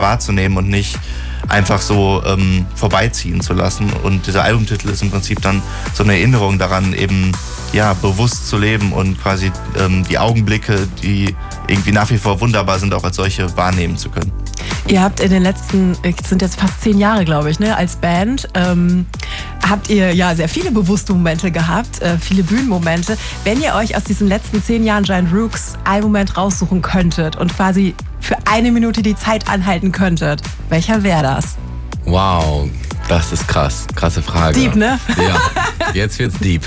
wahrzunehmen und nicht einfach so vorbeiziehen zu lassen. Und dieser Albumtitel ist im Prinzip dann so eine Erinnerung daran, eben bewusst zu leben und quasi die Augenblicke, die irgendwie nach wie vor wunderbar sind, auch als solche wahrnehmen zu können. Ihr habt in den letzten, es sind jetzt fast 10 Jahre, glaube ich, ne, als Band, habt ihr ja sehr viele bewusste Momente gehabt, viele Bühnenmomente. Wenn ihr euch aus diesen letzten 10 Jahren Giant Rooks einen Moment raussuchen könntet und quasi für 1 Minute die Zeit anhalten könntet, welcher wäre das? Wow, das ist krass. Krasse Frage. Deep, ne? Ja, jetzt wird's deep.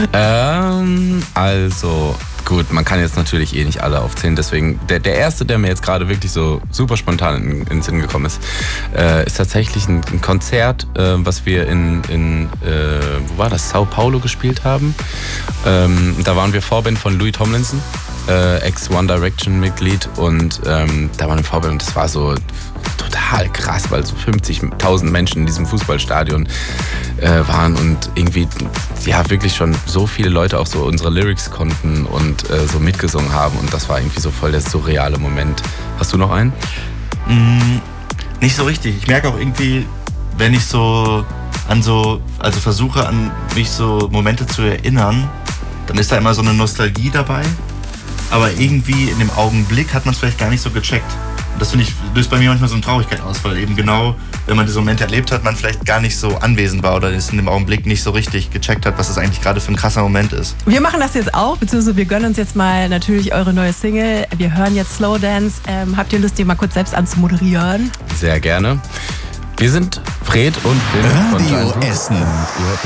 Also, gut, man kann jetzt natürlich nicht alle aufzählen, deswegen der erste, der mir jetzt gerade wirklich so super spontan in den Sinn gekommen ist, ist tatsächlich ein Konzert, was wir in wo war das, Sao Paulo gespielt haben. Da waren wir Vorband von Louis Tomlinson, ex-One Direction Mitglied, und da waren wir Vorband und das war so total krass, weil so 50.000 Menschen in diesem Fußballstadion waren und irgendwie wirklich schon so viele Leute auch so unsere Lyrics konnten und so mitgesungen haben, und das war irgendwie so voll der surreale Moment. Hast du noch einen? Nicht so richtig. Ich merke auch irgendwie, wenn ich versuche an mich so Momente zu erinnern, dann ist da immer so eine Nostalgie dabei, aber irgendwie in dem Augenblick hat man es vielleicht gar nicht so gecheckt. Das finde ich, löst bei mir manchmal so eine Traurigkeit aus, weil eben genau, wenn man diese Momente erlebt hat, man vielleicht gar nicht so anwesend war oder es in dem Augenblick nicht so richtig gecheckt hat, was das eigentlich gerade für ein krasser Moment ist. Wir machen das jetzt auch, beziehungsweise wir gönnen uns jetzt mal natürlich eure neue Single. Wir hören jetzt Slow Dance. Habt ihr Lust, ihr mal kurz selbst anzumoderieren? Sehr gerne. Wir sind Fred und Finn von Giant Rooks. Essen. Ihr hört